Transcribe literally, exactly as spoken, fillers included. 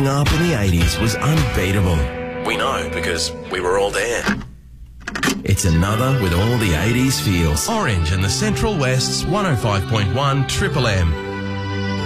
growing up in the eighties was unbeatable. We know because we were all there. It's another with all the eighties feels. Orange and the Central West's one oh five point one Triple M.